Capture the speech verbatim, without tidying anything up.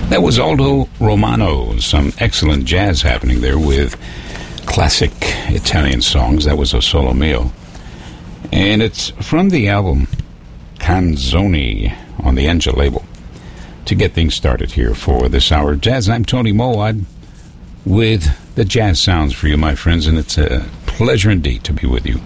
That was Aldo Romano. Some excellent jazz happening there with classic Italian songs. That was a solo mio. And it's from the album Canzoni on the Angel label. To get things started here for this hour of jazz, I'm Tony Moad with the jazz sounds for you, my friends, and it's a pleasure indeed to be with you.